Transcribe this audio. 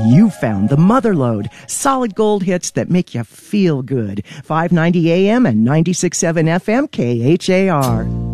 You found the Motherlode, solid gold hits that make you feel good. 590 AM and 96.7 FM KHAR.